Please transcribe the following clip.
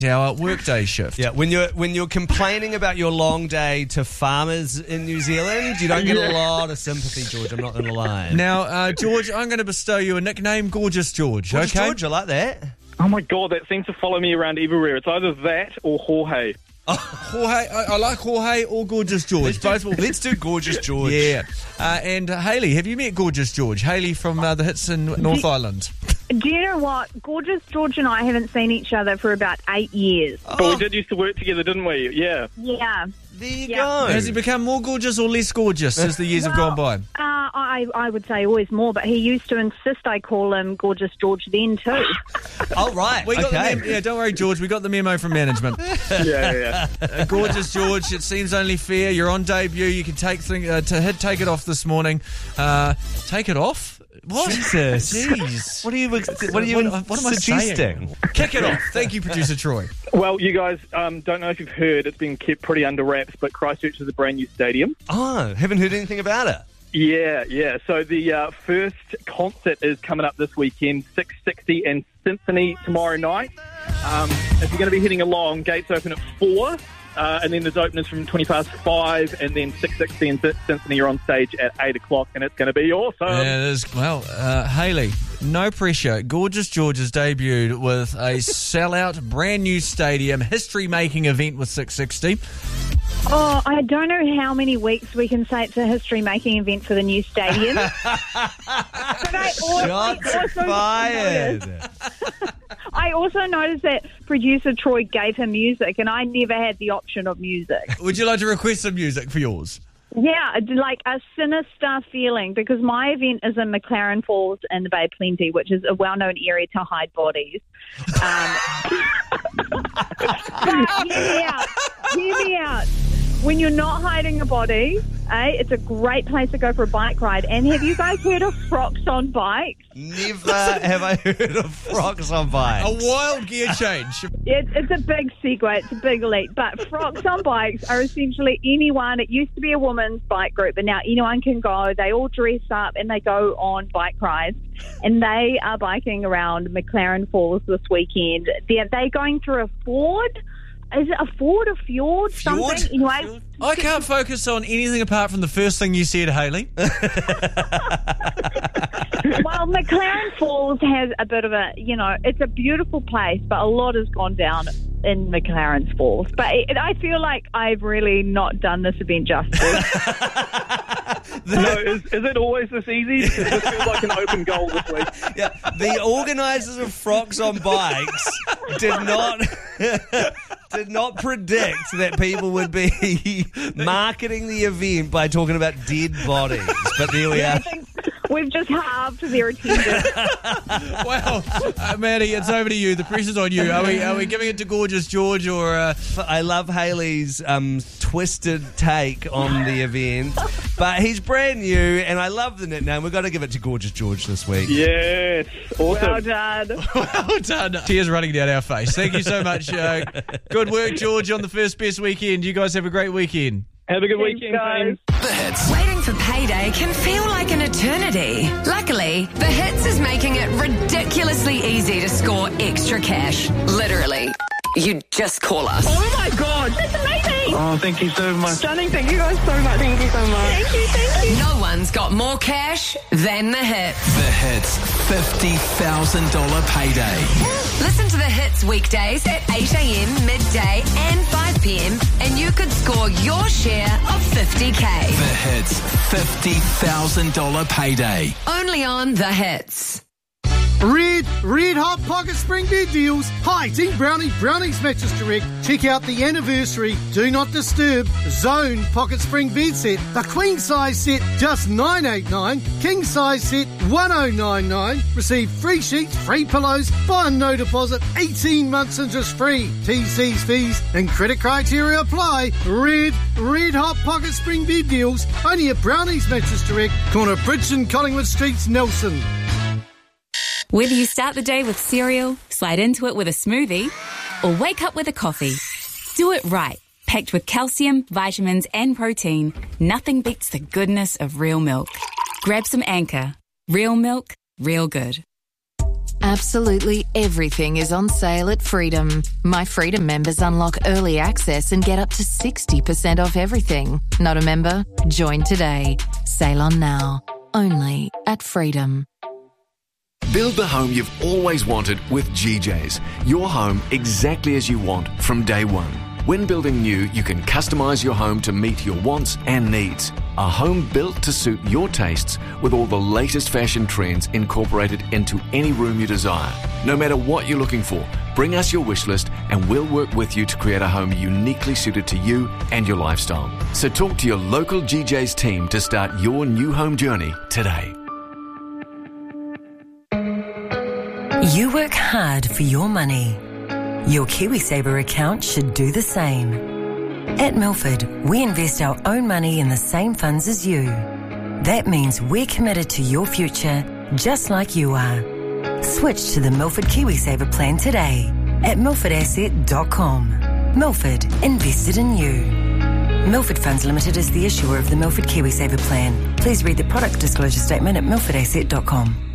Our workday shift. Yeah, when you're complaining about your long day to farmers in New Zealand, you don't get a lot of sympathy, George. I'm not going to lie. Now, George, I'm going to bestow you a nickname, Gorgeous George. Gorgeous okay, George, I like that. Oh my God, that seems to follow me around everywhere. It's either that or Jorge. Jorge, I like Jorge or Gorgeous George. Let's do Gorgeous George. Yeah. And Hayley, have you met Gorgeous George? Hayley from the Hits in North Island. Do you know what? Gorgeous George and I haven't seen each other for about 8 years. But we did used to work together, didn't we? Yeah. Yeah. There you go. Has he become more gorgeous or less gorgeous as the years have gone by? I would say always more, but he used to insist I call him Gorgeous George then too. Oh, right. We got the don't worry, George. We got the memo from management. Yeah. Gorgeous George, it seems only fair. You're on debut. You can take it off this morning. Take it off? What? Jesus. Jeez. What are you what am I suggesting? saying? Kick it off. Thank you, Producer Troy. Well, you guys don't know if you've heard, it's been kept pretty under wraps, but Christchurch is a brand new stadium. Oh, haven't heard anything about it. Yeah. So the first concert is coming up this weekend, 660 and Symphony tomorrow night. If you're going to be heading along, gates open at 4. And then there's openers from 5:20, and then 660 and Symphony are on stage at 8 o'clock, and it's going to be awesome. Yeah, it is. Well, Hayley, no pressure. Gorgeous George has debuted with a sellout, brand new stadium, history-making event with 660. Oh, I don't know how many weeks we can say it's a history-making event for the new stadium. But Shots fired. I also noticed that producer Troy gave him music, and I never had the option of music. Would you like to request some music for yours? Yeah, like a sinister feeling, because my event is in McLaren Falls in the Bay of Plenty, which is a well-known area to hide bodies. But hear me out. When you're not hiding a body, it's a great place to go for a bike ride. And have you guys heard of Frocks on Bikes? Never have I heard of Frocks on Bikes. A wild gear change. It's a big segue. It's a big leap. But Frocks on Bikes are essentially anyone. It used to be a woman's bike group, but now anyone can go. They all dress up and they go on bike rides. And they are biking around McLaren Falls this weekend. They're going through a ford. Is it a ford or fjord? Something? Anyway, I can't focus on anything apart from the first thing you said, Hayley. Well, McLaren Falls has a bit of a, it's a beautiful place, but a lot has gone down in McLaren Falls. But I feel like I've really not done this event justice. Is it always this easy? Because this feels like an open goal this week. Yeah, the organisers of Frocks on Bikes did not predict that people would be marketing the event by talking about dead bodies. But there we are. I think we've just halved their attendance. Well, Maddie, it's over to you. The pressure's on you. Are we giving it to Gorgeous George or... I love Hayley's twisted take on the event. But he's brand new, and I love the nickname. We've got to give it to Gorgeous George this week. Yes, awesome. Well done. Well done. Tears running down our face. Thank you so much. Good work, George, on the first best weekend. You guys have a great weekend. Have a good weekend, guys. The Hits. Waiting for payday can feel like an eternity. Luckily, The Hits is making it ridiculously easy to score extra cash. Literally. You just call us. Oh my God, that's amazing. Oh, thank you so much. Stunning. Thank you guys so much. Thank you so much. Thank you. No one's got more cash than The Hits. The Hits $50,000 payday. Listen to The Hits weekdays at 8 a.m, midday and 5 p.m. and you could score your share of $50,000. The Hits $50,000 payday. Only on The Hits. Red Hot Pocket Spring Bed deals. Hi, Team Brownies Mattress Direct. Check out the anniversary Do Not Disturb Zone Pocket Spring Bed Set. The queen size set just $989. King size set $1099. Receive free sheets, free pillows, buy on no deposit, 18 months interest free. TC's fees and credit criteria apply. Red Hot Pocket Spring Bed deals. Only at Brownies Mattress Direct. Corner Bridge and Collingwood Streets, Nelson. Whether you start the day with cereal, slide into it with a smoothie, or wake up with a coffee, do it right. Packed with calcium, vitamins and protein, nothing beats the goodness of real milk. Grab some Anchor. Real milk, real good. Absolutely everything is on sale at Freedom. My Freedom members unlock early access and get up to 60% off everything. Not a member? Join today. Sale on now. Only at Freedom. Build the home you've always wanted with GJ's. Your home exactly as you want from day one. When building new, you can customise your home to meet your wants and needs. A home built to suit your tastes with all the latest fashion trends incorporated into any room you desire. No matter what you're looking for, bring us your wish list and we'll work with you to create a home uniquely suited to you and your lifestyle. So talk to your local GJ's team to start your new home journey today. You work hard for your money. Your KiwiSaver account should do the same. At Milford, we invest our own money in the same funds as you. That means we're committed to your future, just like you are. Switch to the Milford KiwiSaver plan today at milfordasset.com. Milford, invested in you. Milford Funds Limited is the issuer of the Milford KiwiSaver plan. Please read the product disclosure statement at milfordasset.com.